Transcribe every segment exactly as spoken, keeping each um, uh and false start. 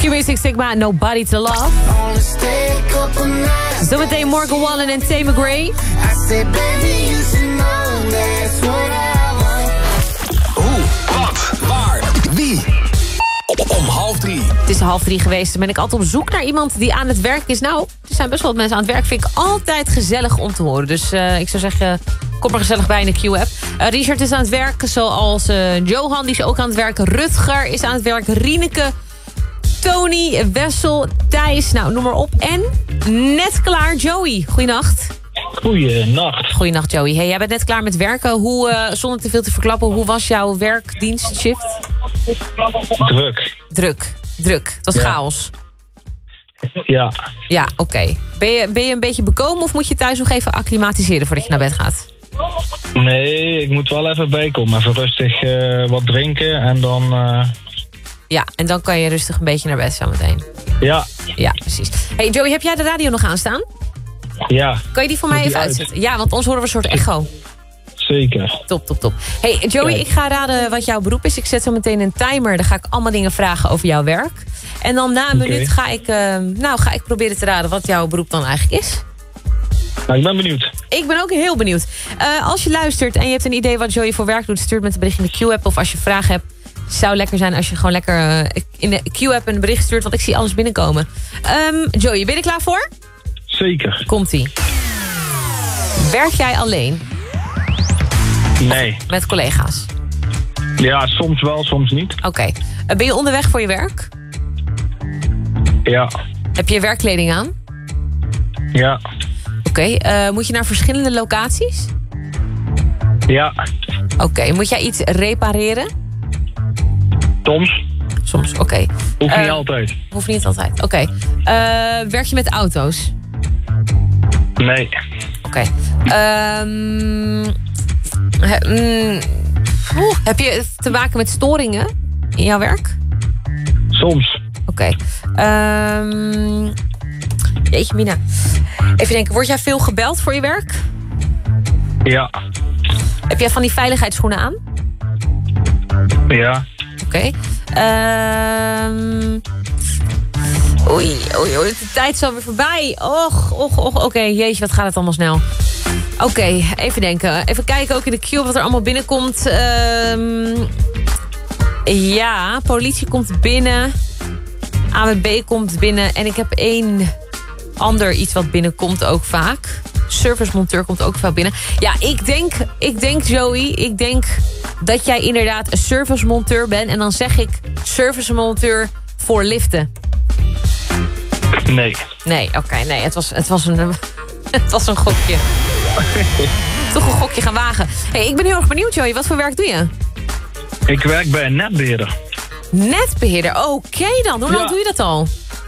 Q-Music Sigma, Nobody to Love. Zometeen Morgan Wallen en Tame McRae. Hoe, wat, waar, wie? Om half drie. Het is half drie geweest. Dan ben ik altijd op zoek naar iemand die aan het werk is. Nou, er zijn best wel wat mensen aan het werk. Vind ik altijd gezellig om te horen. Dus uh, ik zou zeggen, kom er gezellig bij in de Q-app. Uh, Richard is aan het werk, zoals uh, Johan, die is ook aan het werk. Rutger is aan het werk. Rieneke, Tony, Wessel, Thijs, nou, noem maar op. En net klaar, Joey. Goeienacht. Goeienacht. Goeienacht, Joey. Hey, jij bent net klaar met werken. Hoe, uh, zonder te veel te verklappen, hoe was jouw werkdienstshift? Druk. Druk, druk. Dat was Ja. chaos. Ja. Ja, oké. Okay. Ben je, ben je een beetje bekomen of moet je thuis nog even acclimatiseren voordat je naar bed gaat? Nee, ik moet wel even bijkomen. Even rustig uh, wat drinken en dan... Uh... Ja, en dan kan je rustig een beetje naar bed zometeen. Ja. Ja, precies. Hey Joey, heb jij de radio nog aanstaan? Ja. Kan je die voor mij Moet even die uit? uitzetten? Ja, want ons horen we een soort echo. Zeker. Top, top, top. Hey Joey, Kijk. ik ga raden wat jouw beroep is. Ik zet zo meteen een timer. Dan ga ik allemaal dingen vragen over jouw werk. En dan na een Oké. minuut ga ik, uh, nou, ga ik proberen te raden wat jouw beroep dan eigenlijk is. Nou, ik ben benieuwd. Ik ben ook heel benieuwd. Uh, als je luistert en je hebt een idee wat Joey voor werk doet, stuur het met een bericht in de Q-app. Of als je vragen hebt, zou lekker zijn als je gewoon lekker uh, in de Q-app een bericht stuurt. Want ik zie alles binnenkomen. Um, Joey, ben je er klaar voor? Zeker. Komt-ie. Werk jij alleen? Nee. Met collega's? Ja, soms wel, soms niet. Oké. Okay. Uh, ben je onderweg voor je werk? Ja. Heb je werkkleding aan? Ja. Oké. Okay. Uh, moet je naar verschillende locaties? Ja. Oké. Okay. Moet jij iets repareren? Soms. Soms, oké. Okay. Hoeft niet Uh, altijd. Hoeft niet altijd, oké. Okay. Uh, werk je met auto's? Nee. Oké. Okay. Um, he, mm, oeh, heb je te maken met storingen in jouw werk? Soms. Oké. Okay. Um, jeetje mina. Even denken, word jij veel gebeld voor je werk? Ja. Heb jij van die veiligheidsschoenen aan? Ja. Oké. Okay. Um, oei, oei, oei, de tijd is alweer voorbij. Och, och, och. Oké, okay, jeetje, wat gaat het allemaal snel. Oké, okay, even denken. Even kijken ook in de queue wat er allemaal binnenkomt. Um, ja, politie komt binnen. A W B komt binnen. En ik heb één ander iets wat binnenkomt ook vaak. Servicemonteur komt ook vaak binnen. Ja, ik denk, ik denk Joey, ik denk dat jij inderdaad een servicemonteur bent. En dan zeg ik servicemonteur voor liften. Nee. Nee, oké, okay, nee. Het was, het, was een, het was een gokje. Toch een gokje gaan wagen. Hey, ik ben heel erg benieuwd, Joey. Wat voor werk doe je? Ik werk bij een netbeheerder. Netbeheerder, oké okay dan. Hoe lang Ja. doe je dat al?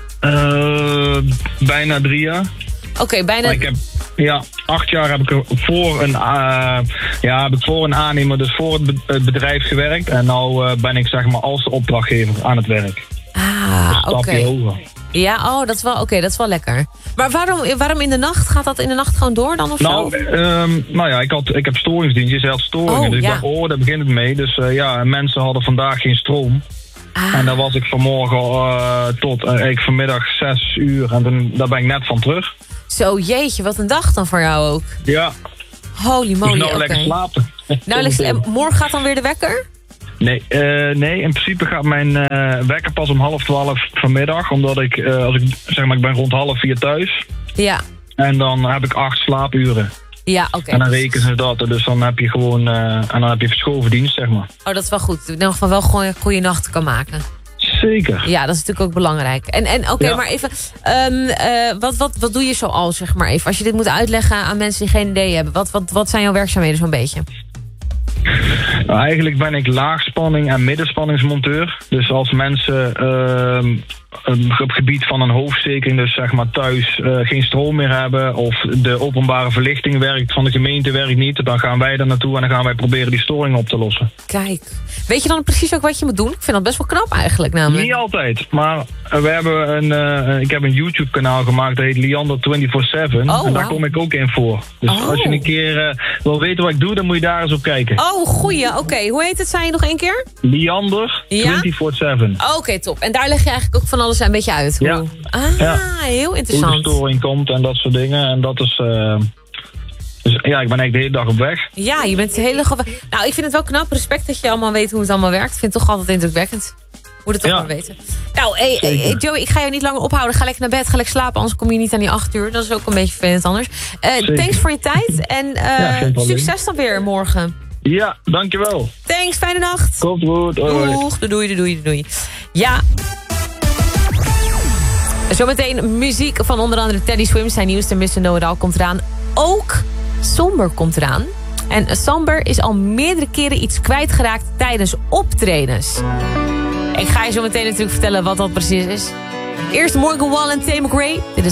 Uh, bijna drie jaar. Oké, okay, bijna... Maar ik heb, ja, acht jaar heb ik er voor een, uh, ja, heb ik voor een aannemer, dus voor het, be- het bedrijf gewerkt. En nu uh, ben ik zeg maar als opdrachtgever aan het werk. Ah, Een oké. stapje hoger. Ja, oh, dat is wel, oké, okay, dat is wel lekker. Maar waarom, waarom in de nacht? Gaat dat in de nacht gewoon door dan of Nou, zo? um, nou ja, ik, had, ik heb storingsdienst, je had storingen. Oh, dus ik ja. dacht, oh, daar begint het mee. Dus uh, ja, mensen hadden vandaag geen stroom. Ah. En daar was ik vanmorgen uh, tot uh, ik vanmiddag zes uur. En toen, daar ben ik net van terug. Zo, jeetje, wat een dag dan voor jou ook. Ja, Holy dus moly, nou oké. lekker slapen. Nou, lekker, en morgen gaat dan weer de wekker? Nee, uh, nee, in principe gaat mijn uh, wekker pas om half twaalf vanmiddag. Omdat ik, uh, als ik zeg maar, ik ben rond half vier thuis. Ja, En dan heb ik acht slaapuren. ja, oké. En dan rekenen ze dat. Dus dan heb je gewoon, uh, en dan heb je verschoven dienst, zeg maar. Oh, dat is wel goed. In ieder geval wel gewoon een goede nacht kan maken. Zeker. Ja, dat is natuurlijk ook belangrijk. En, en oké, okay, Ja. maar even, um, uh, wat, wat, wat doe je zo al, zeg maar even? Als je dit moet uitleggen aan mensen die geen idee hebben. Wat, wat, wat zijn jouw werkzaamheden zo'n beetje? Nou, eigenlijk ben ik laagspanning en middenspanningsmonteur. Dus als mensen uh, op het gebied van een hoofdsteking, dus zeg maar thuis, uh, geen stroom meer hebben, of de openbare verlichting werkt van de gemeente werkt niet, dan gaan wij er naartoe en dan gaan wij proberen die storing op te lossen. Kijk, weet je dan precies ook wat je moet doen? Ik vind dat best wel knap eigenlijk namelijk. Niet altijd, maar we hebben een, uh, ik heb een YouTube kanaal gemaakt, dat heet Liander vierentwintig zeven. Oh, en daar wow. kom ik ook in voor. Dus Oh. als je een keer uh, wil weten wat ik doe, dan moet je daar eens op kijken. Oh, goeie. Oké, okay. Hoe heet het? Zei je nog één keer? Liander Ja? vierentwintig zeven. Oké, okay, top. En daar leg je eigenlijk ook van alles een beetje uit. Hoe... Ja. Ah, ja. heel Hoe interessant. de storing komt en dat soort dingen. En dat is... Uh, dus ja, ik ben eigenlijk de hele dag op weg. Ja, je bent de hele... Ge... Nou, ik vind het wel knap. Respect dat je allemaal weet hoe het allemaal werkt. Ik vind het toch altijd indrukwekkend. Moet het toch Ja. maar weten. Nou, hey, hey, Joey, ik ga je niet langer ophouden. Ga lekker naar bed, ga lekker slapen. Anders kom je niet aan die acht uur. Dat is ook een beetje vervelend anders. Uh, thanks voor je tijd. En uh, ja, succes dan weer morgen. Ja, dankjewel. Thanks, fijne nacht. Komt goed. Hoi. Doeg, doei, doei, doei. Ja. Zometeen muziek van onder andere Teddy Swims. Zijn nieuwste mister Know It All komt eraan. Ook Somber komt eraan. En Somber is al meerdere keren iets kwijtgeraakt tijdens optredens. Ik ga je zo meteen natuurlijk vertellen wat dat precies is. Eerst Morgan Wallen en Tay McRae. Dit is